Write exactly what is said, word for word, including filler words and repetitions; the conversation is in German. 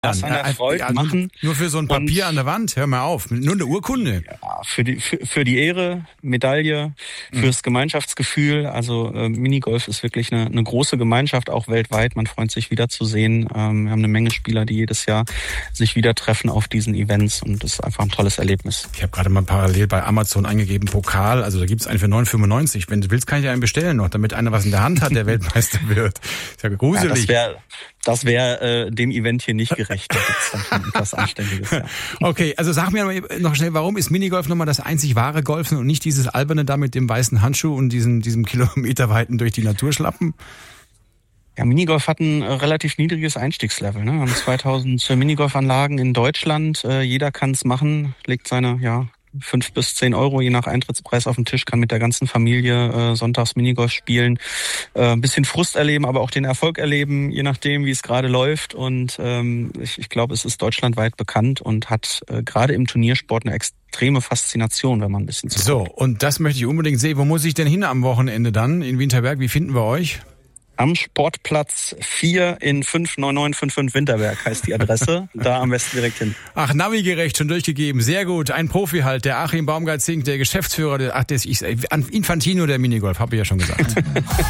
Spaß an der Freude ja, machen. Nur für so ein Papier und, an der Wand, hör mal auf. Nur eine Urkunde. Ja, für die für, für die Ehre, Medaille, fürs mhm. Gemeinschaftsgefühl. Also äh, Minigolf ist wirklich eine, eine große Gemeinschaft, auch weltweit. Man freut sich wiederzusehen. Ähm, wir haben eine Menge Spieler, die jedes Jahr sich wieder treffen auf diesen Events und das ist einfach ein tolles Erlebnis. Ich habe gerade mal parallel bei Amazon eingegeben, Pokal. Also da gibt's einen für neun fünfundneunzig. Wenn du willst, kann ich dir einen bestellen noch, damit einer was in der Hand hat, der Weltmeister wird. Ist ja gruselig. Ja, das wäre das wär, äh, dem Event hier nicht gerecht. Da gibt's dann schon etwas Anständiges. Ja. Okay, also sag mir noch schnell, warum ist Minigolf nochmal das einzig wahre Golfen und nicht dieses alberne da mit dem weißen Handschuh und diesem, diesem kilometerweiten durch die Natur schlappen? Ja, Minigolf hat ein äh, relativ niedriges Einstiegslevel. Ne? Wir haben zweitausend Minigolfanlagen in Deutschland. Äh, jeder kann es machen, legt seine ja fünf bis zehn Euro je nach Eintrittspreis auf den Tisch, kann mit der ganzen Familie äh, sonntags Minigolf spielen, äh, ein bisschen Frust erleben, aber auch den Erfolg erleben, je nachdem, wie es gerade läuft. Und ähm, ich, ich glaube, es ist deutschlandweit bekannt und hat äh, gerade im Turniersport eine extreme Faszination, wenn man ein bisschen zuguckt. So, und das möchte ich unbedingt sehen. Wo muss ich denn hin am Wochenende dann in Winterberg? Wie finden wir euch? Am Sportplatz vier in fünf neun neun fünf fünf Winterberg heißt die Adresse. Da am besten direkt hin. Ach, Navigerecht schon durchgegeben. Sehr gut. Ein Profi halt. Der Achim Baumgart-Zink, der Geschäftsführer, der, ach, der ist Infantino der Minigolf, habe ich ja schon gesagt.